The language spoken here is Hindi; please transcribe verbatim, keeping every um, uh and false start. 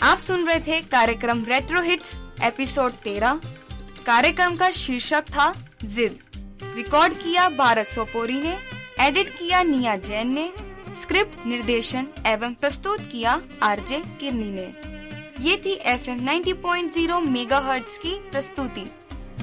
आप सुन रहे थे कार्यक्रम रेट्रो हिट्स एपिसोड तेरह। कार्यक्रम का शीर्षक था जिद। रिकॉर्ड किया भारत सोपोरी ने, एडिट किया निया जैन ने, स्क्रिप्ट निर्देशन एवं प्रस्तुत किया आरजे किरनी ने। ये थी F M ninety point zero megahertz की प्रस्तुति।